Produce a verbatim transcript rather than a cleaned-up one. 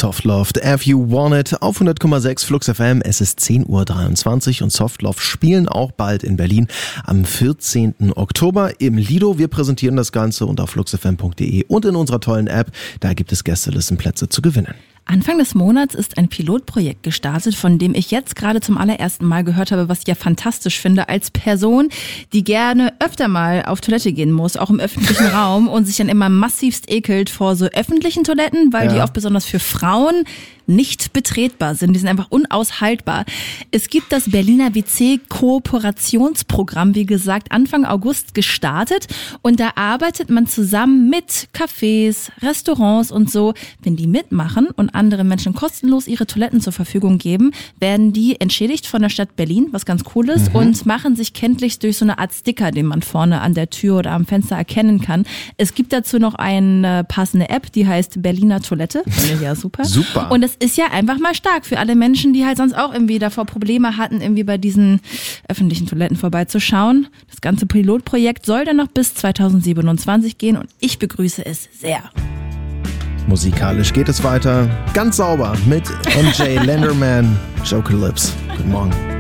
Soft Love, If You Want It auf hundert Komma sechs Flux F M. Es ist zehn Uhr dreiundzwanzig und Soft Love spielen auch bald in Berlin am vierzehnten Oktober im Lido. Wir präsentieren das Ganze unter flux f m punkt d e und in unserer tollen App. Da gibt es Gästelistenplätze zu gewinnen. Anfang des Monats ist ein Pilotprojekt gestartet, von dem ich jetzt gerade zum allerersten Mal gehört habe, was ich ja fantastisch finde, als Person, die gerne öfter mal auf Toilette gehen muss, auch im öffentlichen Raum und sich dann immer massivst ekelt vor so öffentlichen Toiletten, weil ja. die auch besonders für Frauen nicht betretbar sind. Die sind einfach unaushaltbar. Es gibt das Berliner W C-Kooperationsprogramm, wie gesagt, Anfang August gestartet und da arbeitet man zusammen mit Cafés, Restaurants und so. Wenn die mitmachen und andere Menschen kostenlos ihre Toiletten zur Verfügung geben, werden die entschädigt von der Stadt Berlin, was ganz cool ist, mhm. und machen sich kenntlich durch so eine Art Sticker, den man vorne an der Tür oder am Fenster erkennen kann. Es gibt dazu noch eine passende App, die heißt Berliner Toilette. Finde ich ja super. Super. Und das ist ja einfach mal stark für alle Menschen, die halt sonst auch irgendwie davor Probleme hatten, irgendwie bei diesen öffentlichen Toiletten vorbeizuschauen. Das ganze Pilotprojekt soll dann noch bis zweitausendsiebenundzwanzig gehen und ich begrüße es sehr. Musikalisch geht es weiter, ganz sauber mit M J Lenderman, Joker Lips. Guten Morgen.